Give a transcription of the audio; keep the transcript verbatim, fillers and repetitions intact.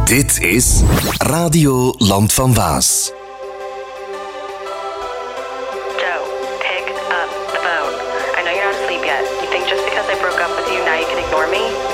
Dit is Radio Land van Waas. Joe, pick up the phone. I know you're not asleep yet. You think just because I broke up with you, now you can ignore me?